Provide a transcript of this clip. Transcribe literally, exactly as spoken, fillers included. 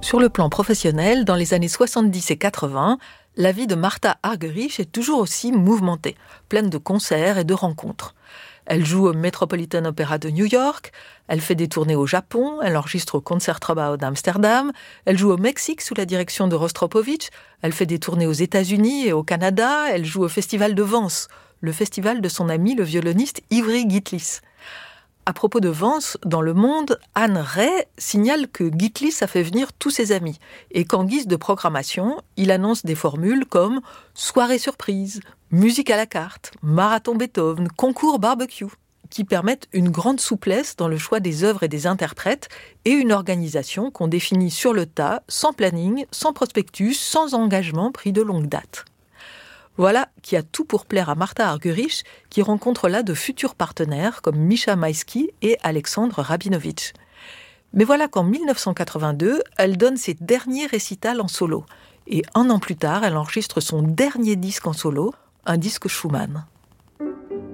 Sur le plan professionnel, dans les années soixante-dix et quatre-vingts, la vie de Martha Argerich est toujours aussi mouvementée, pleine de concerts et de rencontres. Elle joue au Metropolitan Opera de New York, elle fait des tournées au Japon, elle enregistre au Concertgebouw d'Amsterdam, elle joue au Mexique sous la direction de Rostropovich, elle fait des tournées aux États-Unis et au Canada, elle joue au Festival de Vence, le festival de son ami le violoniste Ivry Gitlis. À propos de Vence, dans Le Monde, Anne Ray signale que Gitlis a fait venir tous ses amis et qu'en guise de programmation, il annonce des formules comme « soirée surprise », « musique à la carte »,« marathon Beethoven »,« concours barbecue », qui permettent une grande souplesse dans le choix des œuvres et des interprètes et une organisation qu'on définit sur le tas, sans planning, sans prospectus, sans engagement pris de longue date. Voilà qui a tout pour plaire à Martha Argerich, qui rencontre là de futurs partenaires comme Misha Maïski et Alexandre Rabinovitch. Mais voilà qu'en dix-neuf cent quatre-vingt-deux, elle donne ses derniers récitals en solo. Et un an plus tard, elle enregistre son dernier disque en solo, un disque Schumann.